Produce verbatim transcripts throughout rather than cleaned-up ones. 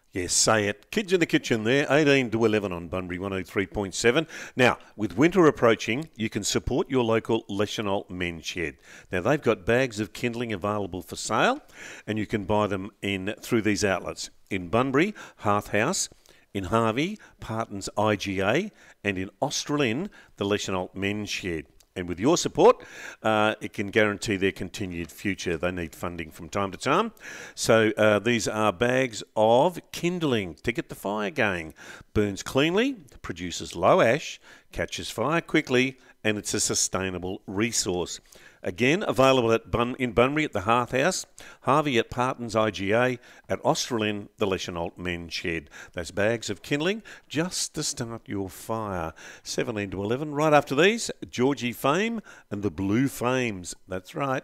Yes, say it. Kids in the kitchen there, eighteen to eleven on Bunbury one oh three point seven. Now, with winter approaching, you can support your local Leschenault Men's Shed. Now, they've got bags of kindling available for sale, and you can buy them in through these outlets. In Bunbury, Hearth House, in Harvey, Parton's I G A, and in Australind, the Leschenault Men's Shed. And with your support, uh, it can guarantee their continued future. They need funding from time to time. So uh, these are bags of kindling to get the fire going. Burns cleanly, produces low ash, catches fire quickly, and it's a sustainable resource. Again, available at Bun- in Bunbury at the Hearth House, Harvey at Parton's I G A, at Australind, the Leschenault Men's Shed. Those bags of kindling just to start your fire. seventeen to eleven. Right after these, Georgie Fame and the Blue Flames. That's right.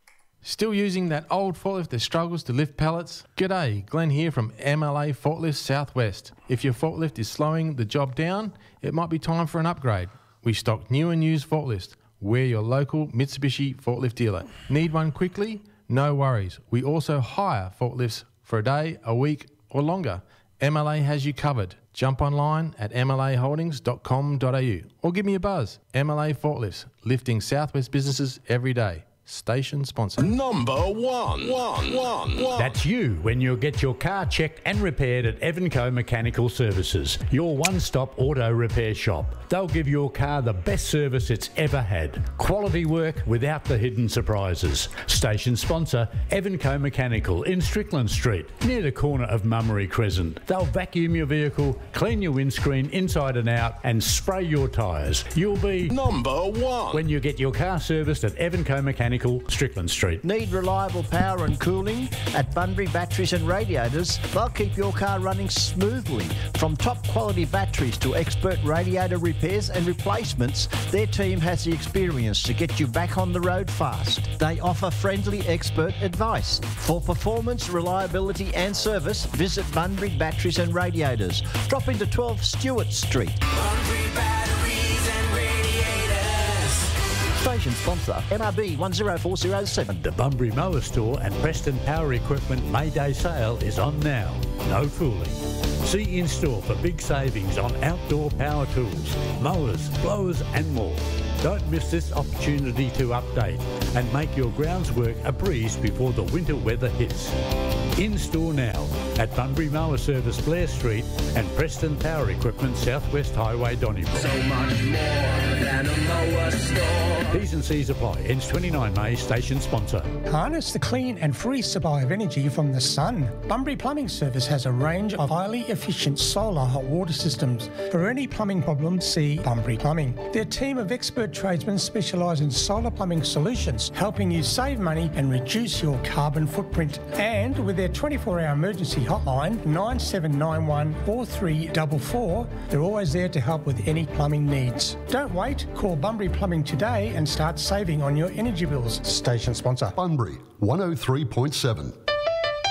Still using that old forklift that struggles to lift pallets? G'day, Glenn here from M L A Forklifts Southwest. If your forklift is slowing the job down, it might be time for an upgrade. We stock new and used forklifts. We're your local Mitsubishi forklift dealer. Need one quickly? No worries. We also hire forklifts for a day, a week or longer. M L A has you covered. Jump online at m l a holdings dot com dot a u or give me a buzz. M L A Forklifts, lifting Southwest businesses every day. Station sponsor. Number one. One, one, one. That's you when you get your car checked and repaired at Evanco Mechanical Services, your one-stop auto repair shop. They'll give your car the best service it's ever had. Quality work without the hidden surprises. Station sponsor, Evanco Mechanical in Strickland Street, near the corner of Mummery Crescent. They'll vacuum your vehicle, clean your windscreen inside and out, and spray your tyres. You'll be number one when you get your car serviced at Evanco Mechanical, Strickland Street. Need reliable power and cooling? At Bunbury Batteries and Radiators, they'll keep your car running smoothly. From top quality batteries to expert radiator repairs and replacements, their team has the experience to get you back on the road fast. They offer friendly expert advice. For performance, reliability and service, visit Bunbury Batteries and Radiators. Drop into twelve Stewart Street. Bunbury Batteries and Radiators. Station sponsor, N R B one zero four zero seven. The Bunbury Mower Store and Preston Power Equipment May Day sale is on now. No fooling. See in store for big savings on outdoor power tools, mowers, blowers and more. Don't miss this opportunity to update and make your grounds work a breeze before the winter weather hits. In store now at Bunbury Mower Service Blair Street and Preston Power Equipment Southwest Highway Donnybrook. So much more than a mower store. T's and C's apply. Ends twenty-nine May. Station sponsor. Harness the clean and free supply of energy from the sun. Bunbury Plumbing Service has a range of highly efficient solar hot water systems. For any plumbing problem, see Bunbury Plumbing. Their team of expert tradesmen specialise in solar plumbing solutions, helping you save money and reduce your carbon footprint. And with their twenty-four hour emergency hotline, nine seven nine one, four three four four, they're always there to help with any plumbing needs. Don't wait, call Bunbury Plumbing today and start saving on your energy bills. Station sponsor. Bunbury one oh three point seven.